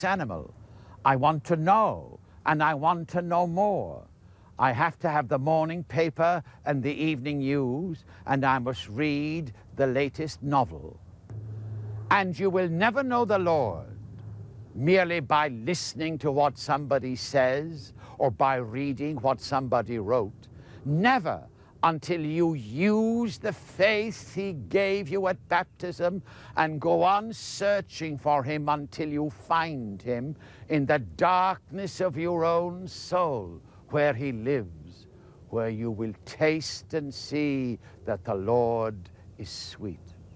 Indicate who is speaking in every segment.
Speaker 1: animal. I want to know, and I want to know more. I have to have the morning paper and the evening news, and I must read the latest novel. And you will never know the Lord merely by listening to what somebody says or by reading what somebody wrote. Never until you use the faith he gave you at baptism and go on searching for him until you find him in the darkness of your own soul, where he lives, where you will taste and see that the Lord is sweet.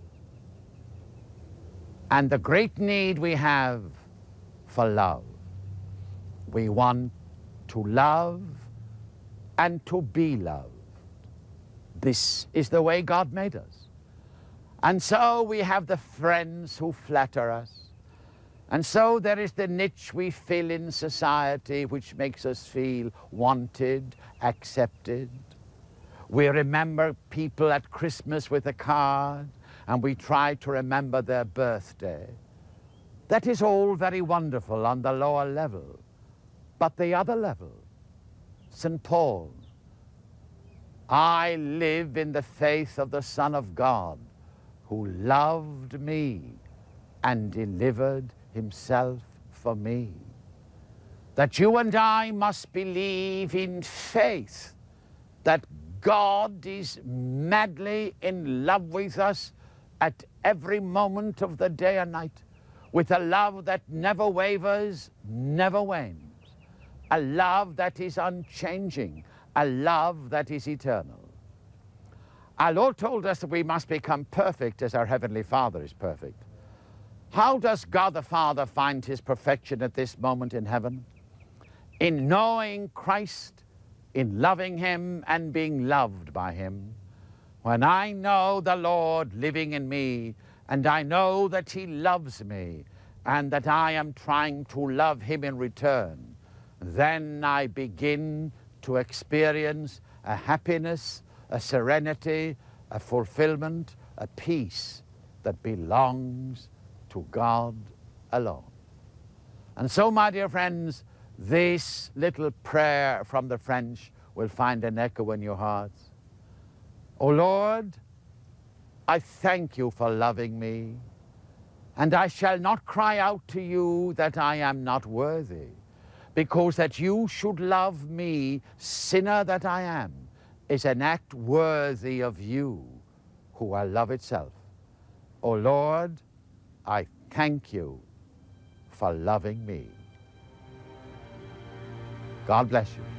Speaker 1: And the great need we have for love. We want to love and to be loved. This is the way God made us. And so we have the friends who flatter us. And so there is the niche we fill in society which makes us feel wanted, accepted. We remember people at Christmas with a card, and we try to remember their birthday. That is all very wonderful on the lower level. But the other level, St. Paul, I live in the faith of the Son of God, who loved me and delivered himself for me. That you and I must believe in faith that God is madly in love with us at every moment of the day and night, with a love that never wavers, never wanes, a love that is unchanging, a love that is eternal. Our Lord told us that we must become perfect as our Heavenly Father is perfect. How does God the Father find his perfection at this moment in heaven? In knowing Christ, in loving him and being loved by him. When I know the Lord living in me, and I know that he loves me, and that I am trying to love him in return, then I begin to experience a happiness, a serenity, a fulfillment, a peace that belongs to God alone. And so, my dear friends, this little prayer from the French will find an echo in your hearts. O Lord, I thank you for loving me, and I shall not cry out to you that I am not worthy, because that you should love me, sinner that I am, is an act worthy of you, who are love itself. O Lord, I thank you for loving me. God bless you.